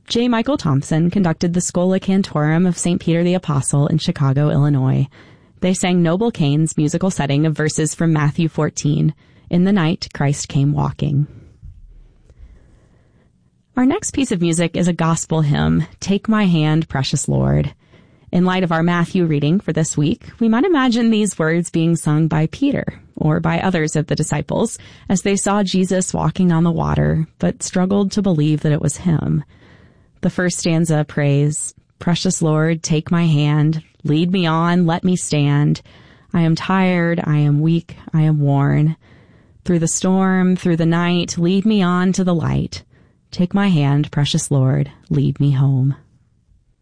J. Michael Thompson conducted the Schola Cantorum of St. Peter the Apostle in Chicago, Illinois. They sang Noble Cain's musical setting of verses from Matthew 14, "In the night Christ came walking." Our next piece of music is a gospel hymn, "Take My Hand, Precious Lord." In light of our Matthew reading for this week, we might imagine these words being sung by Peter or by others of the disciples as they saw Jesus walking on the water, but struggled to believe that it was him. The first stanza prays, "Precious Lord, take my hand, lead me on, let me stand. I am tired, I am weak, I am worn. Through the storm, through the night, lead me on to the light. Take my hand, precious Lord, lead me home."